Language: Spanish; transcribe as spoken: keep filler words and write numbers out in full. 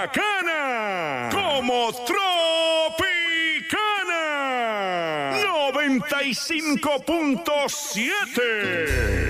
bacana como Tropicana noventa y cinco punto siete.